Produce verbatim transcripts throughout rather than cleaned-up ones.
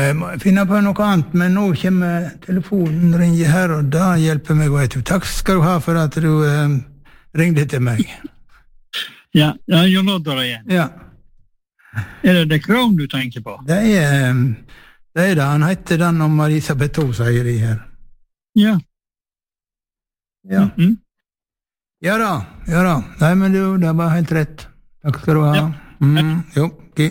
jeg må finne på noe annet, men nå kommer telefonen ringer her, og da hjelper meg, vet du. Takk skal du ha for at du eh, ringde til meg. Ja, ja, Jon Oddvar igjen. Ja. Er det The Crown du tenker på? Det er det, er det. Han heter den om Elisabeth to, sier de her. Ja. Ja. Mm-hmm. Ja da, ja da. Nei, men du, det var helt rett. Takk skal du ha. Ja. Mm, jo, ok.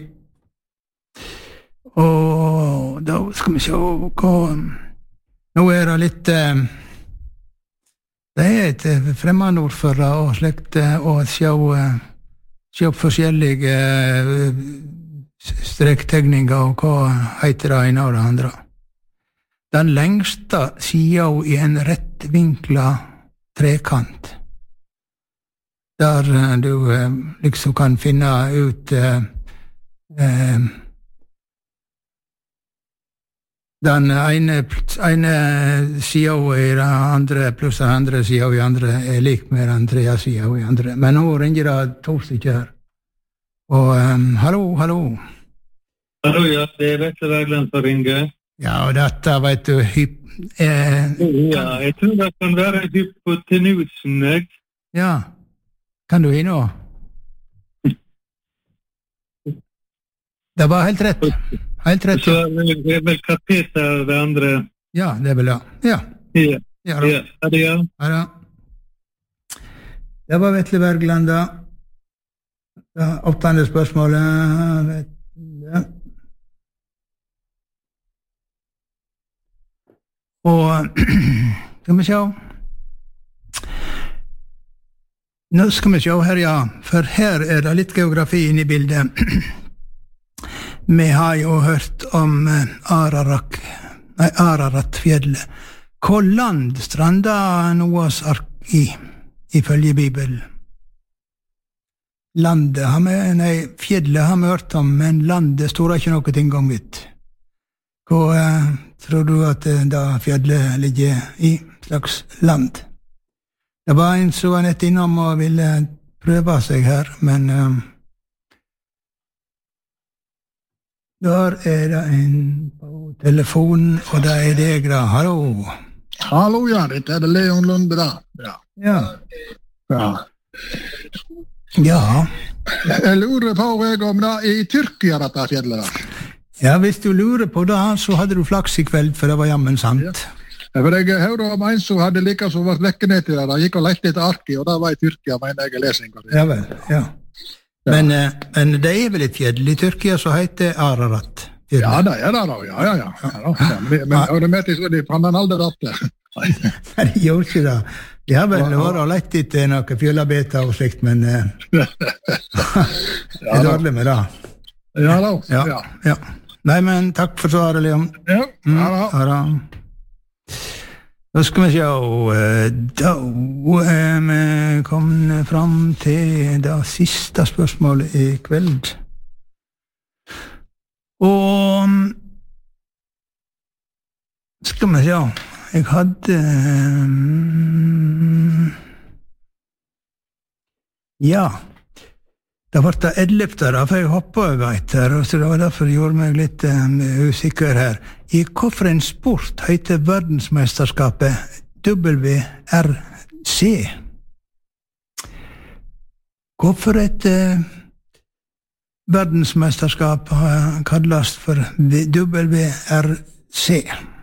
Og da skal vi se hva... Nå er det litt... Eh, det er et fremmedord for det, og slikt, og se, se forskjellige eh, strektegninger, og hva heter det ene og det andre. Den lengste siden i en rettvinkla trekant, der du eh, liksom kan finne ut eh, eh, den ene, ene siden i den andre, pluss den andre siden i andre, er lik med den tredje siden i andre. Men nå ringer det to stykker her. Og um, hallo, hallo. Hallo, ja, det er Vetle Bergland som ringer. Ja, og dette, vet du, hyp... Eh, ja, jeg tror det kan være hypotenusen, jeg. Ja, kan du inn nå? Det var helt rett. Helt rett. Så det er vel kateter det andre. Ja, det er vel ja. Ja. Ja, ja, da. ja. Er det ja? Ja, da. Det var Vetle Bergland, da. Det åttende spørsmålet. Vetle. Og skal vi se. Nå skal vi se her, ja. For her er det litt geografi inne i bildet. Vi har jo hørt om Ararak, nei, Araratfjellet. Hva land stranda Noas ark i, ifølge Bibelen? Landet har vi, nei, fjellet har vi hørt om, men landet står ikke noe ting om vidt. Hva eh, tror du at da fjellet ligger i slags land? Det var en som var nett innom og ville prøve seg her, men eh, der er det en på telefonen, og det er deg da. Hallo. Hallo, ja, det er det Leon Lunde da. Ja. Ja. Ja. Ja. Jeg lurer på jeg om det er i Tyrkia dette fjellet da. Ja, hvis du lurer på det, så hadde du flaks i kveld, for det var jammen sant. Ja. For jeg hørte om en som hadde like som var lekket ned til det, da gikk og lette etter arki, og det var i Tyrkia, mener jeg lesing. Ja vel, ja. Ja. Men, men det er vel et fjell i Tyrkia som heter Ararat. Ja, det er det da, ja, ja, ja. ja, ja. ja men men ja. Det med til så de fant den aldri rette. Nei, de gjorde ikke det. De har vel vært og lett etter noen fjellabeta og slikt, men det er dårlig med det. Ja da, ja. Ja. Ja. Nei, men takk for svaret, Leon. Ja, mm, ja da. Ja da. Da skal vi se, da er vi kommet fram til det siste spørsmålet i kveld. Og skal vi se, jeg hadde ja, det var det ellevte da, for jeg hoppet over etter, så det var derfor jeg gjorde meg litt um, usikker her. I hvilken sport heter verdensmesterskapet W R C? Hvorfor et uh, verdensmesterskap kalles for W R C?